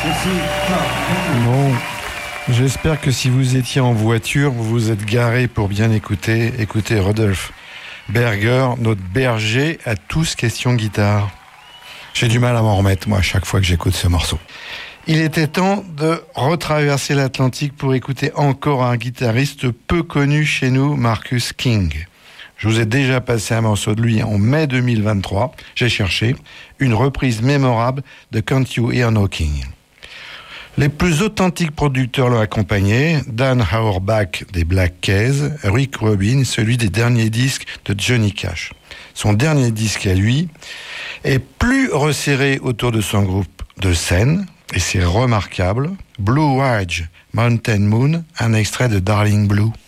Bon, j'espère que si vous étiez en voiture, vous vous êtes garé pour bien écouter Rodolphe Berger, notre berger à tous question guitare. J'ai du mal à m'en remettre, moi, à chaque fois que j'écoute ce morceau. Il était temps de retraverser l'Atlantique pour écouter encore un guitariste peu connu chez nous, Marcus King. Je vous ai déjà passé un morceau de lui en mai 2023. J'ai cherché une reprise mémorable de Can't You Hear Knocking. Les plus authentiques producteurs l'ont accompagné, Dan Auerbach des Black Keys, Rick Rubin, celui des derniers disques de Johnny Cash. Son dernier disque à lui est plus resserré autour de son groupe de scène, et c'est remarquable. Blue Ridge Mountain Moon, un extrait de Darling Blue.